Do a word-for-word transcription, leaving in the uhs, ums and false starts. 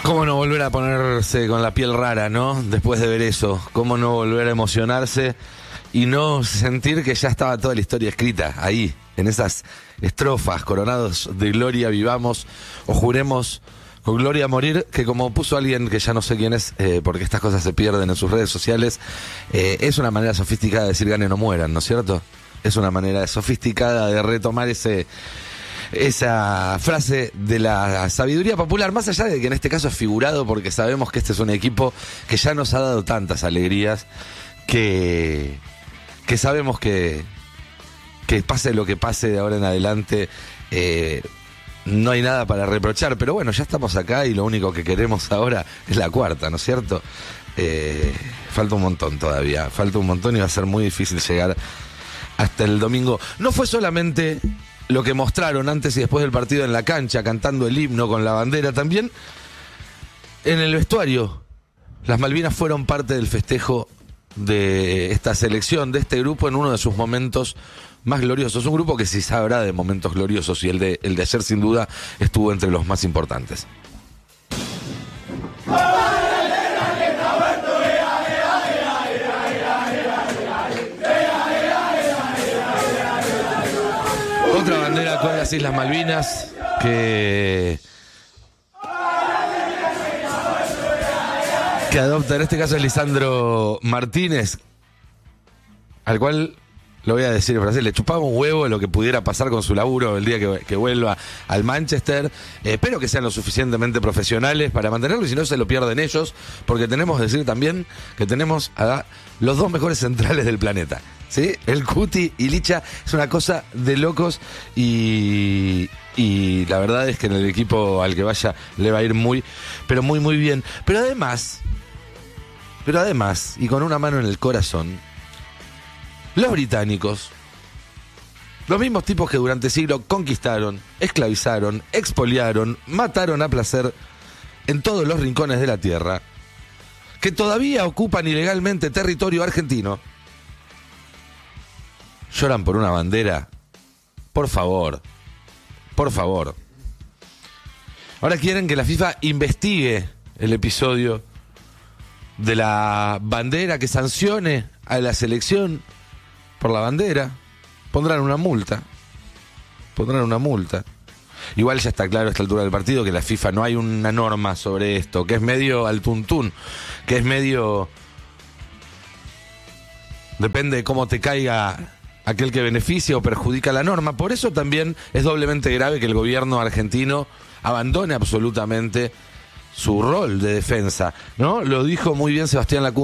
¿Cómo no volver a ponerse con la piel rara, no? Después de ver eso. ¿Cómo no volver a emocionarse y no sentir que ya estaba toda la historia escrita ahí, en esas estrofas? Coronados de gloria vivamos o juremos con gloria a morir, que como puso alguien que ya no sé quién es, eh, porque estas cosas se pierden en sus redes sociales, eh, es una manera sofisticada de decir ganen o mueran, ¿no es cierto? Es una manera sofisticada de retomar ese... esa frase de la sabiduría popular, más allá de que en este caso es figurado, porque sabemos que este es un equipo que ya nos ha dado tantas alegrías que, que sabemos que, que pase lo que pase de ahora en adelante, eh, no hay nada para reprochar, pero bueno, ya estamos acá y lo único que queremos ahora es la cuarta, ¿no es cierto? Eh, falta un montón todavía, falta un montón y va a ser muy difícil llegar hasta el domingo. No fue solamente lo que mostraron antes y después del partido en la cancha, cantando el himno con la bandera, también en el vestuario. Las Malvinas fueron parte del festejo de esta selección, de este grupo, en uno de sus momentos más gloriosos. Un grupo que sí sabrá de momentos gloriosos y el de, el de ayer sin duda estuvo entre los más importantes. Otra bandera con las Islas Malvinas que, que adopta, en este caso es Lisandro Martínez, al cual, lo voy a decir en francés, le chupaba un huevo lo que pudiera pasar con su laburo el día que, que vuelva al Manchester. Eh, espero que sean lo suficientemente profesionales para mantenerlo y si no se lo pierden ellos, porque tenemos que decir también que tenemos a los dos mejores centrales del planeta. ¿Sí? El Cuti y Licha es una cosa de locos y, y la verdad es que en el equipo al que vaya le va a ir muy, pero muy muy bien. Pero además, pero además, y con una mano en el corazón, los británicos, los mismos tipos que durante siglos conquistaron, esclavizaron, expoliaron, mataron a placer en todos los rincones de la tierra, que todavía ocupan ilegalmente territorio argentino, lloran por una bandera. Por favor, por favor. Ahora quieren que la FIFA investigue el episodio de la bandera, que sancione a la selección por la bandera. Pondrán una multa. Pondrán una multa. Igual ya está claro a esta altura del partido que la FIFA no hay una norma sobre esto, que es medio al tuntún, que es medio... Depende de cómo te caiga aquel que beneficia o perjudica la norma. Por eso también es doblemente grave que el gobierno argentino abandone absolutamente su rol de defensa, ¿no? Lo dijo muy bien Sebastián Lacunza.